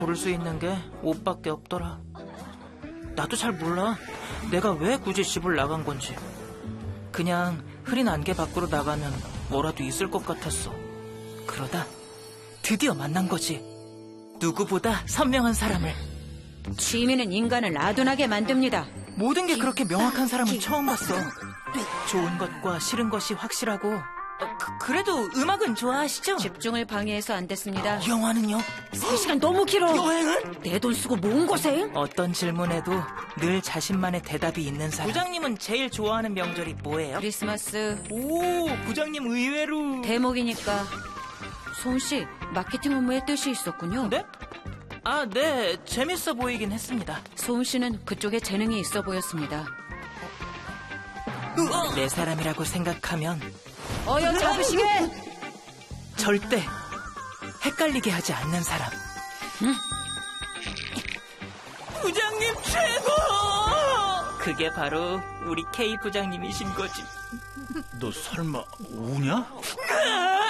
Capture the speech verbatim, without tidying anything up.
고를 수 있는 게 옷밖에 없더라. 나도 잘 몰라. 내가 왜 굳이 집을 나간 건지. 그냥 흐린 안개 밖으로 나가면 뭐라도 있을 것 같았어. 그러다 드디어 만난 거지. 누구보다 선명한 사람을. 취미는 인간을 아둔하게 만듭니다. 모든 게 그렇게 명확한 사람은 처음 봤어. 좋은 것과 싫은 것이 확실하고. 어, 그, 그래도 음악은 좋아하시죠? 집중을 방해해서 안 됐습니다. 영화는요? 세 시간 너무 길어. 여행은? 내 돈 쓰고 모은 고생? 어떤 질문에도 늘 자신만의 대답이 있는 사람. 부장님은 제일 좋아하는 명절이 뭐예요? 크리스마스. 오, 부장님 의외로. 대목이니까. 소은씨, 마케팅 업무에 뜻이 있었군요. 네? 아, 네. 재밌어 보이긴 했습니다. 소은씨는 그쪽에 재능이 있어 보였습니다. 내 사람이라고 생각하면 어여 잡으시게! 절대 헷갈리게 하지 않는 사람. 응? 부장님 최고! 그게 바로 우리 K 부장님이신 거지. 너 설마 우냐?